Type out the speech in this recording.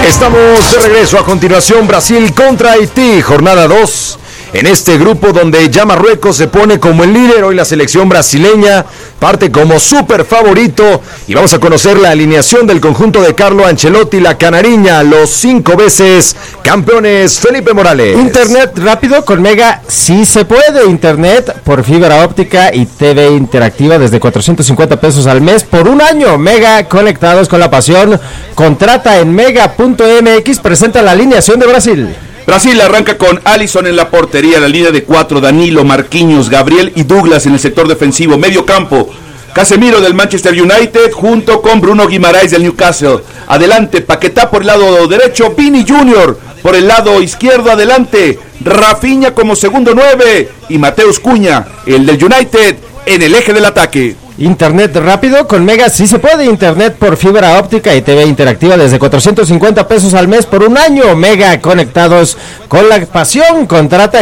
Estamos de regreso. A continuación, Brasil contra Haití, jornada 2. En este grupo donde ya Marruecos se pone como el líder, hoy la selección brasileña parte como súper favorito y vamos a conocer la alineación del conjunto de Carlo Ancelotti, la canariña, los 5 veces campeones. Felipe Morales. Internet rápido con Mega, sí se puede. Internet por fibra óptica y TV interactiva desde 450 pesos al mes por un año. Mega, conectados con la pasión. Contrata en mega.mx. Presenta la alineación de Brasil. Brasil arranca con Alisson en la portería, la línea de 4, Danilo, Marquinhos, Gabriel y Douglas en el sector defensivo, medio campo, Casemiro del Manchester United junto con Bruno Guimaraes del Newcastle, adelante Paquetá por el lado derecho, Vini Jr. por el lado izquierdo, adelante Rafinha como segundo 9 y Mateus Cunha, el del United, en el eje del ataque. Internet rápido con Mega, sí se puede. Internet por fibra óptica y TV interactiva desde 450 pesos al mes por un año. Mega, conectados con la pasión. Contrata